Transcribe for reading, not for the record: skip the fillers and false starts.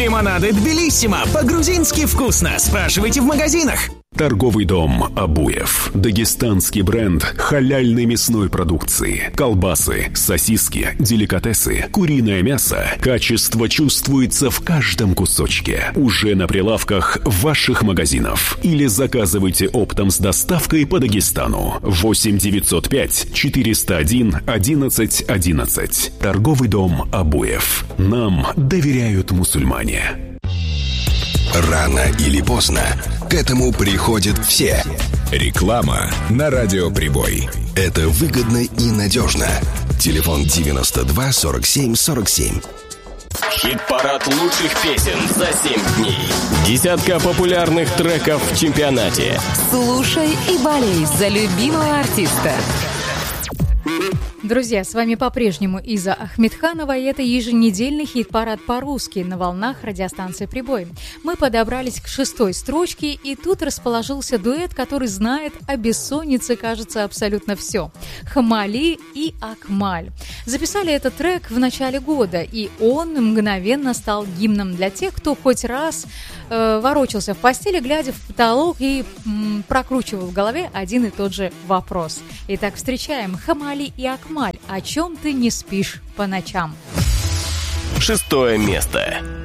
Лимонады Тбилиссимо. По-грузински вкусно. Спрашивайте в магазинах. Торговый дом «Абуев». Дагестанский бренд халяльной мясной продукции. Колбасы, сосиски, деликатесы, куриное мясо. Качество чувствуется в каждом кусочке. Уже на прилавках ваших магазинов. Или заказывайте оптом с доставкой по Дагестану. 8 905 401 11 11. Торговый дом «Абуев». Нам доверяют мусульмане. Рано или поздно к этому приходят все. Реклама на Радио Прибой. Это выгодно и надежно. Телефон 92 47 47. Хит-парад лучших песен за 7 дней. Десятка популярных треков в чемпионате. Слушай и болей за любимого артиста. Друзья, с вами по-прежнему Иза Ахмедханова, и это еженедельный хит-парад по-русски на волнах радиостанции «Прибой». Мы подобрались к 6-й строчке, и тут расположился дуэт, который знает о бессоннице, кажется, абсолютно все. Хамали и Акмаль. Записали этот трек в начале года, и он мгновенно стал гимном для тех, кто хоть раз ворочался в постели, глядя в потолок и прокручивал в голове один и тот же вопрос. Итак, встречаем Хамали и Акмаль. О чем ты не спишь по ночам? 6 место.